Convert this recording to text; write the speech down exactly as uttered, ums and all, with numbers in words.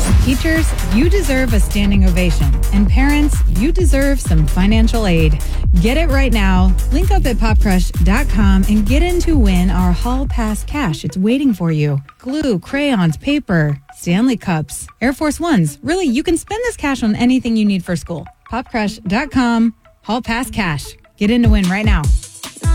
Teachers, you deserve a standing ovation. And parents, you deserve some financial aid. Get it right now. Link up at pop crush dot com and get in to win our Hall Pass cash. It's waiting for you. Glue, crayons, paper, Stanley cups, Air Force Ones. Really, you can spend this cash on anything you need for school. pop crush dot com, Hall Pass cash. Get in to win right now.